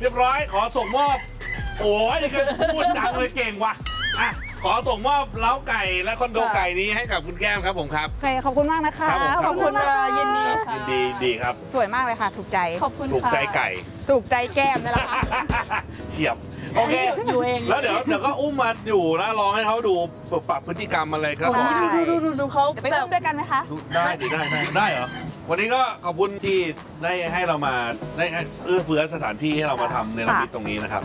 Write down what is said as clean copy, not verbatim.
เรียบร้อยขอส่งมอบโอ้ยนี่ก็พูดดังเลยเก่งว่ะอ่ะขอส่งมอบเล้าไก่และคอนโดไก่นี้ให้กับคุณแก้มครับผมครับโอเคขอบคุณมากนะคะครับผมขอบคุณค่ะยินดีค่ะยินดีครับสวยมากเลยค่ะ ถูกใจขอบคุณถูกค่ะใจไก่ถูกใจแก้มนี่แหละค่ะเฉียบโอเคอยู่เองแล้วเดี๋ยวก็อุ้มมาอยู่แล้วลองให้เขาดูปรับพฤติกรรมอะไรครับได้ดูเขาจะไปแบอุ้บไมด้วยกันไหมคะด้เหรอวันนี้ก็ขอบคุณที่ได้ให้เรามาได้เอื้อเฟื้อสถานที่ให้เรามาทำในระมิดตรงนี้นะครับ